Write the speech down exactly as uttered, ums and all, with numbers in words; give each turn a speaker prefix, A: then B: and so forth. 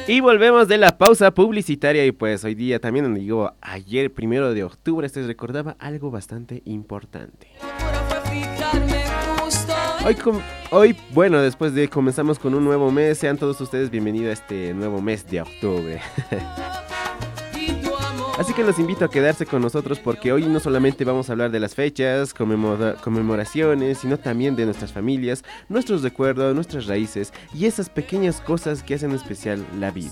A: Y volvemos de la pausa publicitaria y pues hoy día también digo, ayer primero de octubre, este recordaba algo bastante importante. Hoy, com- hoy, bueno, después de comenzamos con un nuevo mes, sean todos ustedes bienvenidos a este nuevo mes de octubre. Así que los invito a quedarse con nosotros porque hoy no solamente vamos a hablar de las fechas, conmemora- conmemoraciones, sino también de nuestras familias, nuestros recuerdos, nuestras raíces y esas pequeñas cosas que hacen especial la vida.